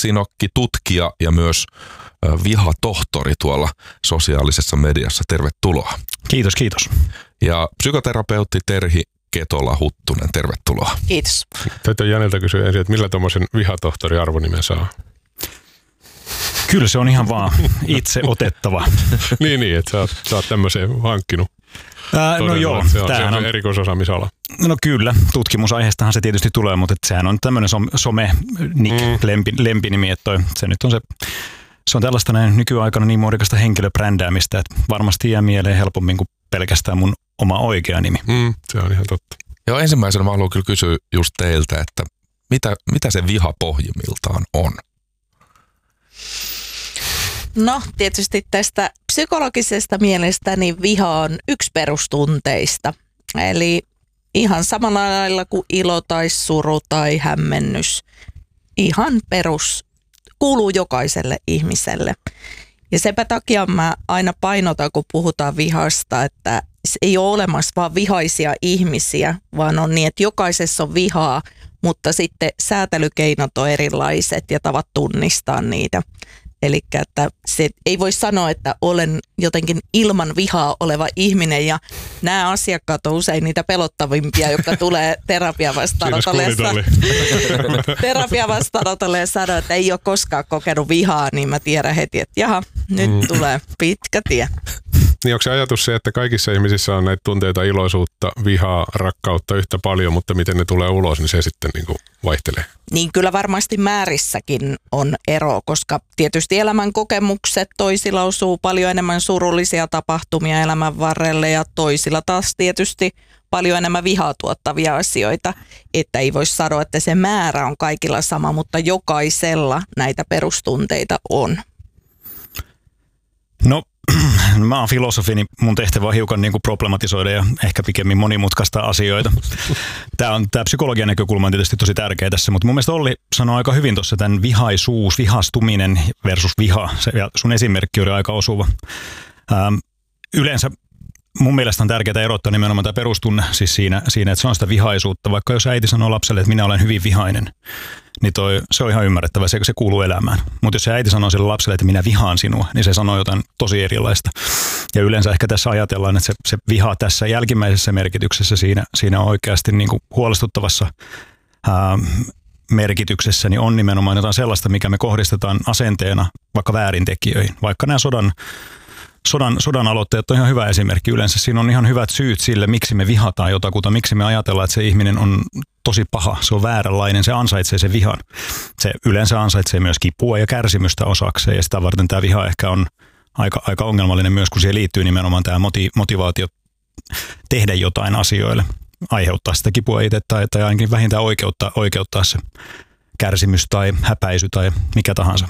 Sinokki, tutkija ja myös vihatohtori tuolla sosiaalisessa mediassa. Tervetuloa. Kiitos, kiitos. Ja psykoterapeutti Terhi Ketola-Huttunen, tervetuloa. Kiitos. Täytyy Janilta kysyä ensin, että millä tuommoisen vihatohtori arvonimen saa? Kyllä se on ihan vaan itse otettava. niin, että sä oot tämmöisen hankkinut. No joo. Se on erikoisosaamisala. No kyllä, tutkimusaiheestahan se tietysti tulee, mutta sehän on tämmöinen lempinimi, että se nyt on se on tällaista näin nykyaikana niin muodikasta henkilöbrändäämistä, että varmasti jää mieleen helpommin kuin pelkästään mun oma oikea nimi. Se on ihan totta. Joo, ensimmäisenä mä haluan kyllä kysyä just teiltä, että mitä se viha pohjimmiltaan on? No tietysti tästä psykologisesta mielestä niin viha on yksi perustunteista. Eli ihan samalla lailla kuin ilo tai suru tai hämmennys. Ihan perus, kuuluu jokaiselle ihmiselle. Ja sepä takia mä aina painotan, kun puhutaan vihasta, että ei ole olemassa vaan vihaisia ihmisiä, vaan on niin, että jokaisessa on vihaa, mutta sitten säätelykeinot on erilaiset ja tavat tunnistaa niitä. Eli että se ei voi sanoa, että olen jotenkin ilman vihaa oleva ihminen ja nämä asiakkaat on usein niitä pelottavimpia, jotka tulee terapiavastaanotolle ja sanoo, että ei ole koskaan kokenut vihaa, niin mä tiedän heti, että jaha, nyt tulee pitkä tie. Niin onko se ajatus se, että kaikissa ihmisissä on näitä tunteita, iloisuutta, vihaa, rakkautta yhtä paljon, mutta miten ne tulee ulos, niin se sitten niin kuin vaihtelee? Niin kyllä varmasti määrissäkin on ero, koska tietysti elämän kokemukset, toisilla osuu paljon enemmän surullisia tapahtumia elämän varrelle ja toisilla taas tietysti paljon enemmän vihaa tuottavia asioita, että ei voi sanoa, että se määrä on kaikilla sama, mutta jokaisella näitä perustunteita on. No, mä oon filosofi, niin mun tehtävä on hiukan niin kuin problematisoida ja ehkä pikemmin monimutkaista asioita. Tämä psykologian näkökulma on tietysti tosi tärkeä tässä, mutta mun mielestä Olli sanoi aika hyvin tuossa tämän vihaisuus, vihastuminen versus viha. Ja sun esimerkki oli aika osuva. Yleensä mun mielestä on tärkeää erottaa nimenomaan tämä perustunne siis siinä, että se on sitä vihaisuutta. Vaikka jos äiti sanoo lapselle, että minä olen hyvin vihainen, niin se on ihan ymmärrettävä, se kuuluu elämään. Mutta jos se äiti sanoo sille lapselle, että minä vihaan sinua, niin se sanoo jotain tosi erilaista. Ja yleensä ehkä tässä ajatellaan, että se viha tässä jälkimmäisessä merkityksessä siinä oikeasti niin kuin huolestuttavassa merkityksessä niin on nimenomaan jotain sellaista, mikä me kohdistetaan asenteena vaikka väärintekijöihin. Vaikka nämä sodan aloitteet on ihan hyvä esimerkki. Yleensä siinä on ihan hyvät syyt sille, miksi me vihataan jotakuta, miksi me ajatellaan, että se ihminen on tosi paha, se on vääränlainen, se ansaitsee sen vihan. Se yleensä ansaitsee myös kipua ja kärsimystä osakseen ja sitä varten tämä viha ehkä on aika ongelmallinen myös, kun siihen liittyy nimenomaan tämä motivaatio tehdä jotain asioille, aiheuttaa sitä kipua itse tai ainakin vähintään oikeuttaa se kärsimys tai häpäisy tai mikä tahansa.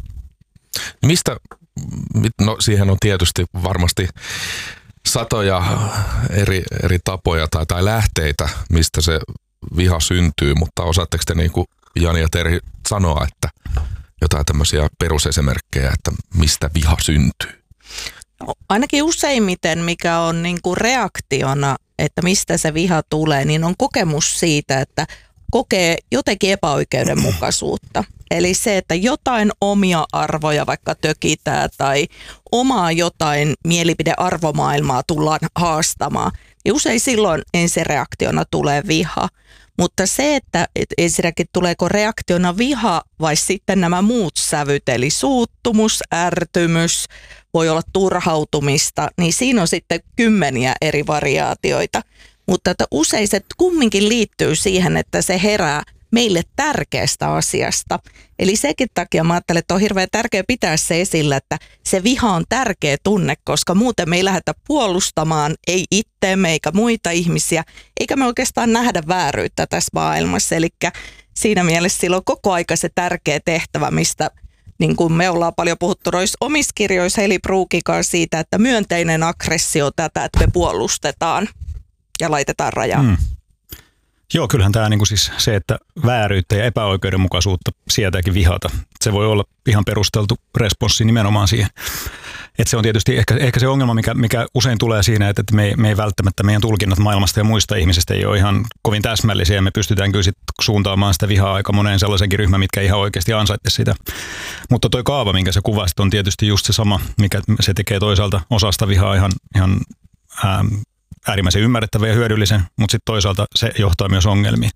No siihen on tietysti varmasti satoja eri tapoja tai lähteitä, mistä se viha syntyy, mutta osaatteko te niin kuin Jani ja Terhi sanoa, että jotain tämmöisiä perusesimerkkejä, että mistä viha syntyy? No, ainakin useimmiten, mikä on niin kuin reaktiona, että mistä se viha tulee, niin on kokemus siitä, että kokee jotenkin epäoikeudenmukaisuutta. Eli se, että jotain omia arvoja vaikka tökitään tai omaa jotain mielipidearvomaailmaa tullaan haastamaan. Ja usein silloin ensireaktiona tulee viha. Mutta se, että ensinnäkin tuleeko reaktiona viha vai sitten nämä muut sävyt, eli suuttumus, ärtymys, voi olla turhautumista, niin siinä on sitten kymmeniä eri variaatioita. Mutta että usein se kumminkin liittyy siihen, että se herää meille tärkeästä asiasta. Eli sekin takia mä ajattelen, että on hirveän tärkeää pitää se esillä, että se viha on tärkeä tunne, koska muuten me ei lähdetä puolustamaan, ei itteemme eikä muita ihmisiä, eikä me oikeastaan nähdä vääryyttä tässä maailmassa. Eli siinä mielessä sillä on koko aika se tärkeä tehtävä, mistä niin kuin me ollaan paljon puhuttu noissa omissa kirjoissa Heli Bruukikaan siitä, että myönteinen aggressio tätä, että me puolustetaan ja laitetaan rajaa. Joo, kyllähän tämä niinku siis se, että vääryyttä ja epäoikeudenmukaisuutta sietääkin vihata. Se voi olla ihan perusteltu responssi nimenomaan siihen. että se on tietysti ehkä se ongelma, mikä usein tulee siinä, että me ei välttämättä meidän tulkinnat maailmasta ja muista ihmisistä ei ole ihan kovin täsmällisiä ja me pystytään kyllä sitten suuntaamaan sitä vihaa aika moneen sellaisenkin ryhmään, mitkä ihan oikeasti ansaitte sitä. Mutta toi kaava, minkä sä kuvasit, on tietysti just se sama, mikä se tekee toisaalta osasta vihaa ihan äärimmäisen ymmärrettävä ja hyödyllisen, mutta sitten toisaalta se johtaa myös ongelmiin.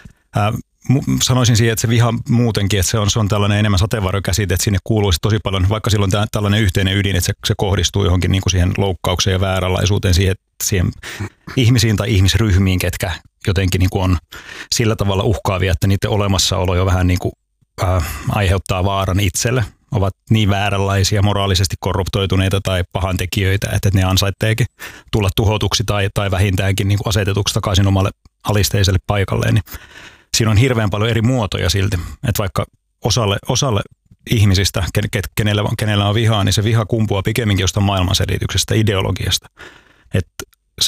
Sanoisin siihen, että se viha muutenkin, että se on tällainen enemmän sateenvarjokäsite, että sinne kuuluisi tosi paljon, vaikka silloin tällainen yhteinen ydin, että se kohdistuu johonkin niin kuin siihen loukkaukseen ja vääränlaisuuteen, siihen ihmisiin tai ihmisryhmiin, ketkä jotenkin niin kuin on sillä tavalla uhkaavia, että niiden olemassaolo jo vähän niin kuin, aiheuttaa vaaran itselle, ovat niin vääränlaisia, moraalisesti korruptoituneita tai pahantekijöitä, että ne ansaitteekin tulla tuhotuksi tai vähintäänkin niin kuin asetetuksi takaisin omalle alisteiselle paikalleen, niin siinä on hirveän paljon eri muotoja silti, että vaikka osalle ihmisistä, kenellä on vihaa, niin se viha kumpuaa pikemminkin jostain maailmanselityksestä, ideologiasta. Että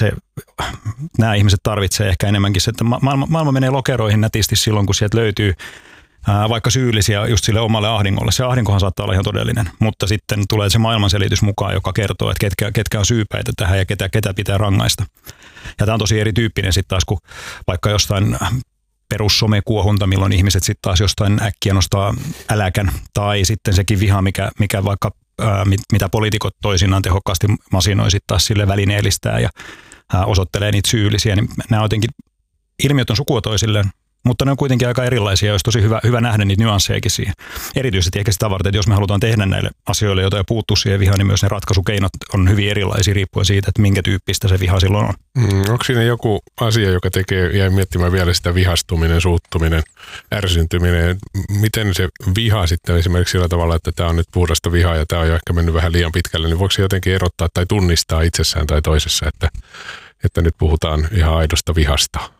nämä ihmiset tarvitsee ehkä enemmänkin se, että maailma menee lokeroihin nätisti silloin, kun sieltä löytyy vaikka syyllisiä just sille omalle ahdingolle. Se ahdinkohan saattaa olla ihan todellinen, mutta sitten tulee se maailmanselitys mukaan, joka kertoo, että ketkä on syypäitä tähän ja ketä pitää rangaista. Ja tämä on tosi erityyppinen sitten taas, kun vaikka jostain perussomekuohunta, milloin ihmiset sitten taas jostain äkkiä nostaa äläkän, tai sitten sekin viha, mikä vaikka mitä poliitikot toisinaan tehokkaasti masinoi sitten taas sille välineellistää ja osoittelee niitä syyllisiä, niin nämä jotenkin ilmiöt on sukua toisilleen, mutta ne on kuitenkin aika erilaisia ja olisi tosi hyvä nähdä niitä nyanssejakin siihen. Erityisesti ehkä sitä varten, että jos me halutaan tehdä näille asioille jotain ja puuttua siihen vihaan, niin myös ne ratkaisukeinot on hyvin erilaisia riippuen siitä, että minkä tyyppistä se viha silloin on. Onko siinä joku asia, joka jäi miettimään vielä sitä vihastuminen, suuttuminen, ärsyntyminen, miten se viha sitten esimerkiksi sillä tavalla, että tämä on nyt puhdasta vihaa ja tämä on jo ehkä mennyt vähän liian pitkälle, niin voiko se jotenkin erottaa tai tunnistaa itsessään tai toisessa, että nyt puhutaan ihan aidosta vihasta?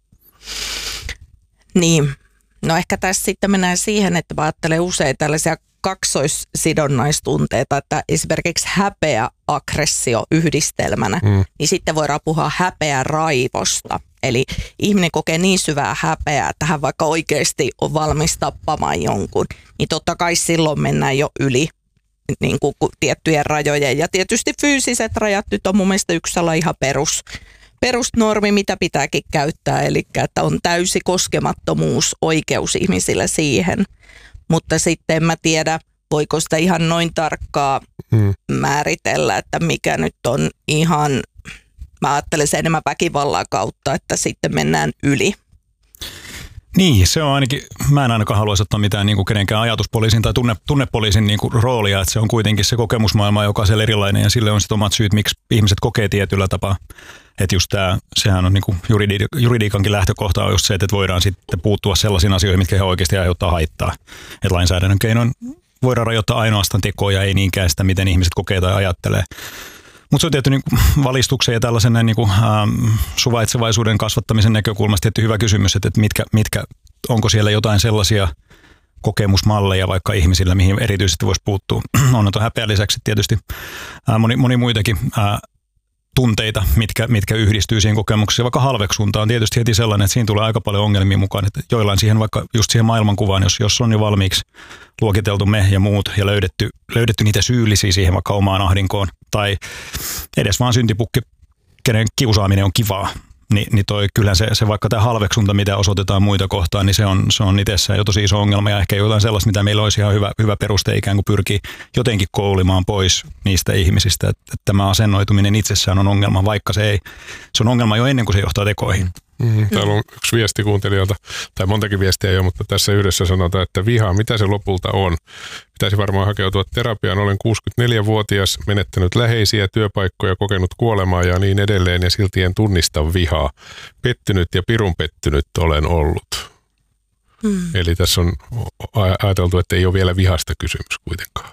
Niin, no ehkä tässä sitten mennään siihen, että mä ajattelen usein tällaisia kaksoissidonnaistunteita, että esimerkiksi häpeä, aggressio yhdistelmänä, niin sitten voidaan puhua häpeä raivosta. Eli ihminen kokee niin syvää häpeää, että hän vaikka oikeasti on valmis tappamaan jonkun, niin totta kai silloin mennään jo yli niin kuin tiettyjen rajojen. Ja tietysti fyysiset rajat nyt on mun mielestä yksi sellainen ihan perusnormi, mitä pitääkin käyttää, eli että on täysi koskemattomuus, oikeus ihmisillä siihen. Mutta sitten en mä tiedä, voiko sitä ihan noin tarkkaa määritellä, että mikä nyt on ihan, mä ajattelen sen enemmän väkivallan kautta, että sitten mennään yli. Niin, se on ainakin, mä en ainakaan haluaisi ottaa mitään niin kuin kenenkään ajatuspoliisin tai tunnepoliisin niin kuin roolia, että se on kuitenkin se kokemusmaailma jokaisella erilainen ja sille on sitten omat syyt, miksi ihmiset kokee tietyllä tapaa. Että just sehän on niin kuin juridiikankin lähtökohta on just se, että voidaan sitten puuttua sellaisiin asioihin, mitkä ihan oikeasti aiheuttaa haittaa. Että lainsäädännön keinoin voidaan rajoittaa ainoastaan tekoja, ei niinkään sitä, miten ihmiset kokee tai ajattelee. Mutta se on tietty niin valistuksen ja tällaisen niin suvaitsevaisuuden kasvattamisen näkökulmasta tietty hyvä kysymys, että onko siellä jotain sellaisia kokemusmalleja vaikka ihmisillä, mihin erityisesti voisi puuttua. On tuon häpeän lisäksi tietysti moni muitakin tunteita, mitkä yhdistyy siihen kokemukseen. Vaikka halveksunta on tietysti heti sellainen, että siinä tulee aika paljon ongelmia mukaan. Että joillain siihen vaikka just siihen maailmankuvaan, jos on jo valmiiksi luokiteltu me ja muut ja löydetty niitä syyllisiä siihen vaikka omaan ahdinkoon tai edes vaan syntipukki, kenen kiusaaminen on kivaa. Niin kyllähän se vaikka tämä halveksunta, mitä osoitetaan muita kohtaan, niin se on itsessään jo tosi iso ongelma ja ehkä jotain sellaista, mitä meillä olisi ihan hyvä peruste ikään kuin pyrkii jotenkin koulimaan pois niistä ihmisistä. Että tämä asennoituminen itsessään on ongelma, vaikka se on ongelma jo ennen kuin se johtaa tekoihin. Täällä on yksi viesti kuuntelijalta, tai montakin viestiä jo, mutta tässä yhdessä sanotaan, että viha, mitä se lopulta on? Pitäisi varmaan hakeutua terapiaan. Olen 64-vuotias, menettänyt läheisiä, työpaikkoja, kokenut kuolemaa ja niin edelleen, ja silti en tunnista vihaa. Pettynyt ja pirun pettynyt olen ollut. Eli tässä on ajateltu, että ei ole vielä vihasta kysymys kuitenkaan.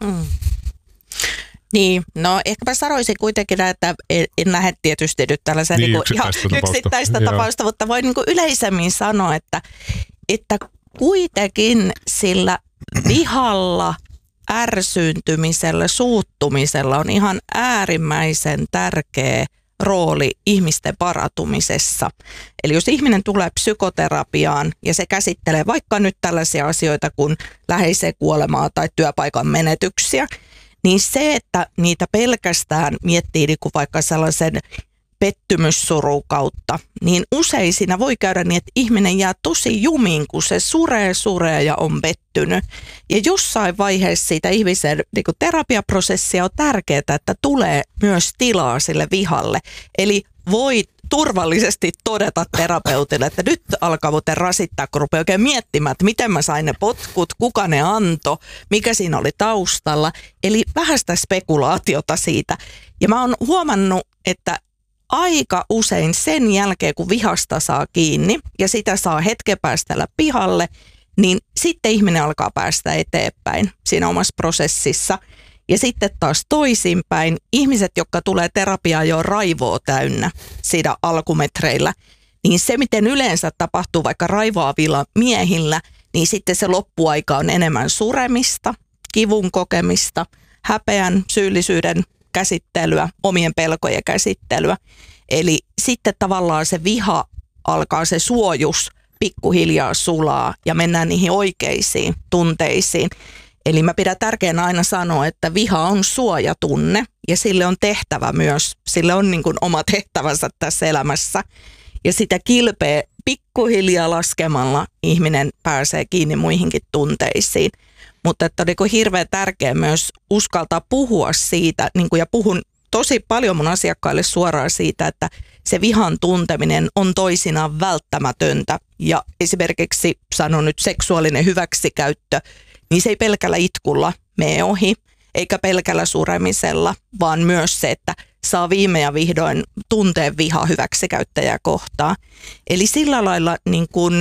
Niin, no ehkä mä sanoisin kuitenkin, että en lähde tietysti nyt tällaisen niin yksittäistä tapausta, mutta voin niin kuin yleisemmin sanoa, että kuitenkin sillä vihalla, ärsyyntymisellä, suuttumisella on ihan äärimmäisen tärkeä rooli ihmisten paratumisessa. Eli jos ihminen tulee psykoterapiaan ja se käsittelee vaikka nyt tällaisia asioita kuin läheiseen kuolemaa tai työpaikan menetyksiä, niin se, että niitä pelkästään miettii niin kuin vaikka sellaisen pettymyssurun kautta, niin usein siinä voi käydä niin, että ihminen jää tosi jumiin, kun se suree ja on pettynyt. Ja jossain vaiheessa siitä ihmisen niin kuin terapiaprosessia on tärkeää, että tulee myös tilaa sille vihalle. Eli voi turvallisesti todeta terapeutille, että nyt alkaa muuten rasittaa, kun rupeaa oikein miettimään, että miten mä sain ne potkut, kuka ne antoi, mikä siinä oli taustalla. Eli vähän sitä spekulaatiota siitä. Ja mä oon huomannut, että aika usein sen jälkeen, kun vihasta saa kiinni ja sitä saa hetken päästä pihalle, niin sitten ihminen alkaa päästä eteenpäin siinä omassa prosessissa. Ja sitten taas toisinpäin, ihmiset, jotka tulee terapiaan jo raivoa täynnä siinä alkumetreillä, niin se, miten yleensä tapahtuu vaikka raivoavilla miehillä, niin sitten se loppuaika on enemmän suremista, kivun kokemista, häpeän, syyllisyyden käsittelyä, omien pelkojen käsittelyä. Eli sitten tavallaan se viha alkaa, se suojus pikkuhiljaa sulaa ja mennään niihin oikeisiin tunteisiin. Eli mä pidän tärkeänä aina sanoa, että viha on suojatunne ja sille on tehtävä myös, sille on niin kuin oma tehtävänsä tässä elämässä. Ja sitä kilpeä pikkuhiljaa laskemalla ihminen pääsee kiinni muihinkin tunteisiin. Mutta että on niin kuin hirveän tärkeää myös uskaltaa puhua siitä, niin kuin ja puhun tosi paljon mun asiakkaille suoraan siitä, että se vihan tunteminen on toisinaan välttämätöntä. Ja esimerkiksi sanon nyt seksuaalinen hyväksikäyttö, niin se ei pelkällä itkulla mene ohi, eikä pelkällä suremisella, vaan myös se, että saa viime ja vihdoin tunteen viha hyväksikäyttäjää kohtaan. Eli sillä lailla niin kun,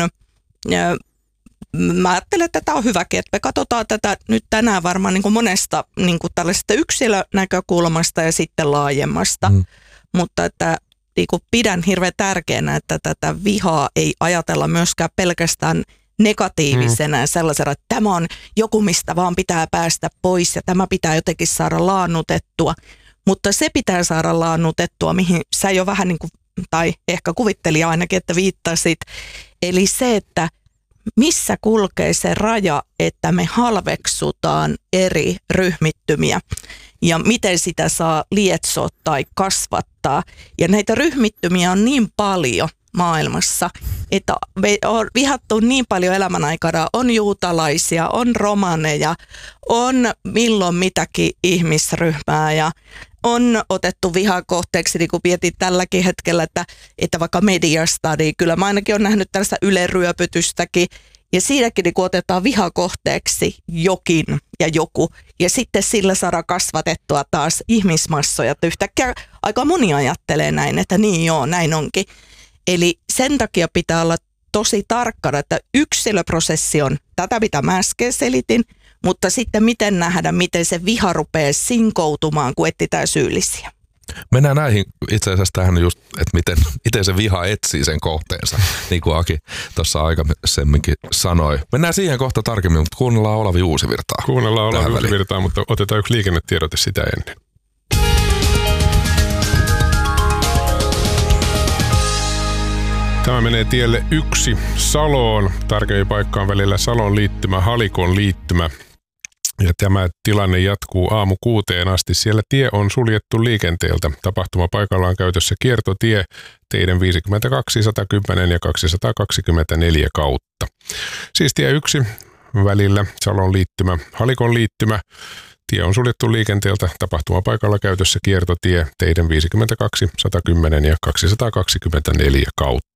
mä ajattelen, että tämä on hyväkin, että me katsotaan tätä nyt tänään varmaan niin kuin monesta niin kuin tällaisesta yksilönäkökulmasta ja sitten laajemmasta, mutta että niin kuin pidän hirveän tärkeänä, että tätä vihaa ei ajatella myöskään pelkästään negatiivisena ja sellaisena, että tämä on joku, mistä vaan pitää päästä pois ja tämä pitää jotenkin saada laannutettua, mutta se pitää saada laannutettua, mihin sä jo vähän niin kuin, tai ehkä kuvittelin ainakin, että viittasit, eli se, että missä kulkee se raja, että me halveksutaan eri ryhmittymiä ja miten sitä saa lietsoa tai kasvattaa. Ja näitä ryhmittymiä on niin paljon maailmassa, että me on vihattu niin paljon elämän aikana. On juutalaisia, on romaneja, on milloin mitäkin ihmisryhmää ja on otettu vihakohteeksi, niin kuin mietin tälläkin hetkellä, että vaikka mediasta, niin kyllä mä ainakin olen nähnyt tällaista yleryöpytystäkin. Ja siinäkin niin otetaan vihakohteeksi jokin ja joku. Ja sitten sillä saadaan kasvatettua taas ihmismassoja. Että yhtäkkiä aika moni ajattelee näin, että niin joo, näin onkin. Eli sen takia pitää olla tosi tarkkana, että yksilöprosessi on tätä, mitä mä äsken selitin. Mutta sitten miten nähdä, miten se viha rupeaa sinkoutumaan, kun etsitään syyllisiä. Mennään näihin itse asiassa tähän just, että miten se viha etsii sen kohteensa, niin kuin Aki tuossa aikaisemminkin sanoi. Mennään siihen kohta tarkemmin, mutta kuunnellaan Olavi Uusivirtaa. Kuunnellaan Olavi Uusivirtaa, mutta otetaan yksi liikennetiedote sitä ennen. Tämä menee tielle 1 Saloon, tarkemmin paikkaan välillä Salon liittymä, Halikon liittymä. Ja tämä tilanne jatkuu aamu 6 asti. Siellä tie on suljettu liikenteeltä. Tapahtumapaikalla on käytössä kiertotie teiden 52, 110 ja 224 kautta. Siis tie 1 välillä Salon liittymä, Halikon liittymä. Tie on suljettu liikenteeltä. Tapahtumapaikalla käytössä kiertotie teiden 52, 110 ja 224 kautta.